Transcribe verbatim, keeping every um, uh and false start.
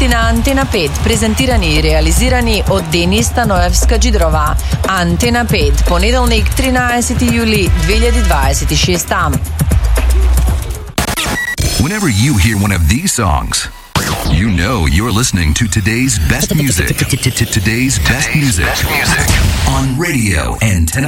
Projekti na Antena pet prezentirani, realizirani od Denisa Nojevska Džidrova. Antena pet, ponedeljnik trinajsti julij dve tisoč dvajset šest. Whenever you hear one of these songs, you know you're listening to today's best music. Today's best music on radio Antena